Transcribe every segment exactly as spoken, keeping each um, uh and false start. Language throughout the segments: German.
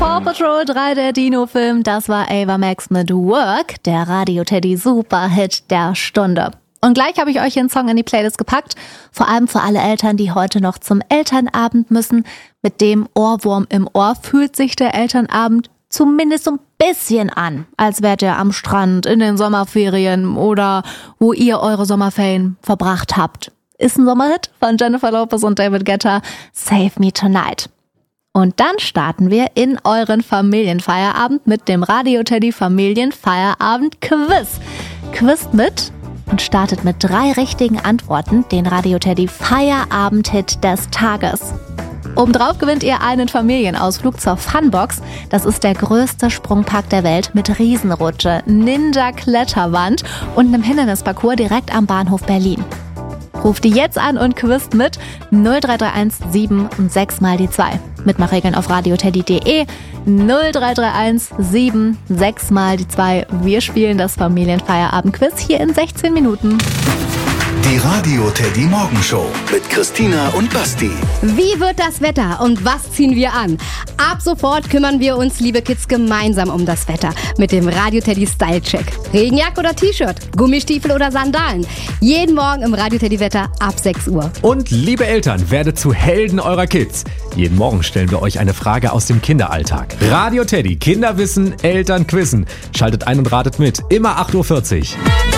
Paw Patrol drei, der Dino-Film, das war Ava Max mit Work, der Radio-Teddy-Superhit der Stunde. Und gleich habe ich euch einen Song in die Playlist gepackt, vor allem für alle Eltern, die heute noch zum Elternabend müssen. Mit dem Ohrwurm im Ohr fühlt sich der Elternabend zumindest so ein bisschen an, als wärt ihr am Strand, in den Sommerferien oder wo ihr eure Sommerferien verbracht habt. Ist ein Sommerhit von Jennifer Lopez und David Guetta, Save Me Tonight. Und dann starten wir in euren Familienfeierabend mit dem Radio-Teddy Familienfeierabend-Quiz. Quizt mit und startet mit drei richtigen Antworten den Radio-Teddy Feierabend-Hit des Tages. Obendrauf gewinnt ihr einen Familienausflug zur Funbox. Das ist der größte Sprungpark der Welt mit Riesenrutsche, Ninja-Kletterwand und einem Hindernisparcours direkt am Bahnhof Berlin. Ruft die jetzt an und quizt mit null drei drei eins sieben und sechs mal die zwei. Mitmachregeln auf radioteddy punkt de null drei drei eins sieben sechs mal die zwei. Wir spielen das Familienfeierabend-Quiz hier in sechzehn Minuten. Die Radio-Teddy Morgenshow mit Christina und Basti. Wie wird das Wetter und was ziehen wir an? Ab sofort kümmern wir uns, liebe Kids, gemeinsam um das Wetter mit dem Radio-Teddy Style-Check. Regenjacke oder T-Shirt, Gummistiefel oder Sandalen. Jeden Morgen im Radio-Teddy-Wetter ab sechs Uhr. Und liebe Eltern, werdet zu Helden eurer Kids. Jeden Morgen stellen wir euch eine Frage aus dem Kinderalltag. Radio-Teddy, Kinderwissen, Eltern quizzen. Schaltet ein und ratet mit. Immer acht Uhr vierzig.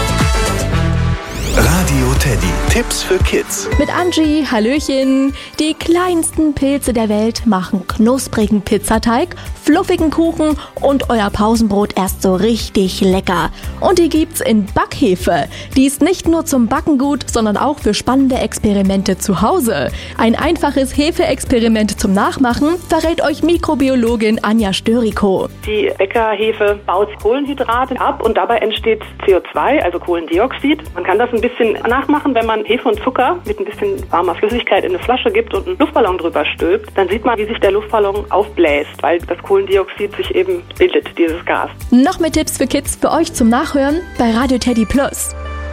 Radio-Teddy, Tipps für Kids. Mit Angie, Hallöchen. Die kleinsten Pilze der Welt machen knusprigen Pizzateig, fluffigen Kuchen und euer Pausenbrot erst so richtig lecker. Und die gibt's in Backhefe. Die ist nicht nur zum Backen gut, sondern auch für spannende Experimente zu Hause. Ein einfaches Hefe-Experiment zum Nachmachen verrät euch Mikrobiologin Anja Störikow. Die Bäckerhefe baut Kohlenhydrate ab und dabei entsteht C O zwei, also Kohlendioxid. Man kann das ein bisschen nachmachen, wenn man Hefe und Zucker mit ein bisschen warmer Flüssigkeit in eine Flasche gibt und einen Luftballon drüber stülpt. Dann sieht man, wie sich der Luftballon aufbläst, weil das Kohlendioxid sich eben bildet, dieses Gas. Noch mehr Tipps für Kids für euch zum Nachhören bei Radio Teddy Plus.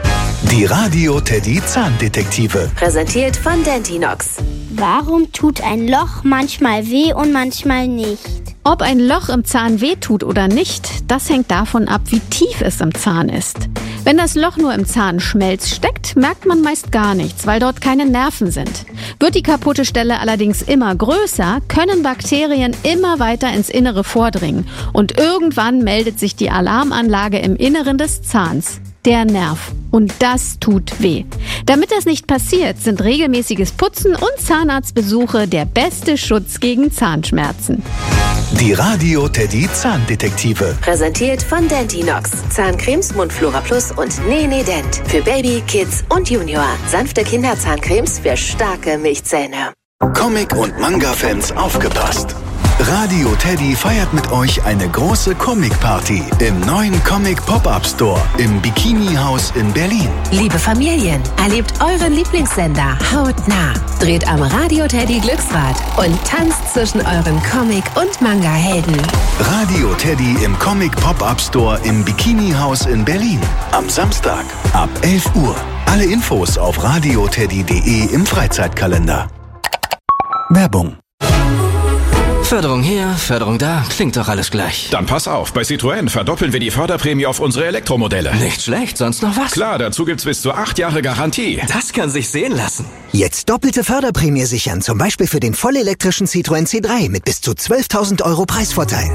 Die Radio-Teddy Zahndetektive. Präsentiert von Dentinox. Warum tut ein Loch manchmal weh und manchmal nicht? Ob ein Loch im Zahn wehtut oder nicht, das hängt davon ab, wie tief es im Zahn ist. Wenn das Loch nur im Zahnschmelz steckt, merkt man meist gar nichts, weil dort keine Nerven sind. Wird die kaputte Stelle allerdings immer größer, können Bakterien immer weiter ins Innere vordringen und irgendwann meldet sich die Alarmanlage im Inneren des Zahns. Der Nerv. Und das tut weh. Damit das nicht passiert, sind regelmäßiges Putzen und Zahnarztbesuche der beste Schutz gegen Zahnschmerzen. Die Radio-Teddy Zahndetektive. Präsentiert von Dentinox. Zahncremes, Mundflora Plus und Nene Dent. Für Baby, Kids und Junior. Sanfte Kinderzahncremes für starke Milchzähne. Comic- und Manga-Fans aufgepasst. Radio-Teddy feiert mit euch eine große Comic-Party im neuen Comic-Pop-Up-Store im Bikini-Haus in Berlin. Liebe Familien, erlebt euren Lieblingssender hautnah. Dreht am Radio-Teddy Glücksrad und tanzt zwischen euren Comic- und Manga-Helden. Radio-Teddy im Comic-Pop-Up-Store im Bikini-Haus in Berlin. Am Samstag ab elf Uhr. Alle Infos auf radioteddy punkt de im Freizeitkalender. Werbung. Förderung hier, Förderung da, klingt doch alles gleich. Dann pass auf, bei Citroën verdoppeln wir die Förderprämie auf unsere Elektromodelle. Nicht schlecht, sonst noch was? Klar, dazu gibt's bis zu acht Jahre Garantie. Das kann sich sehen lassen. Jetzt doppelte Förderprämie sichern, zum Beispiel für den vollelektrischen Citroën C drei mit bis zu zwölftausend Euro Preisvorteil.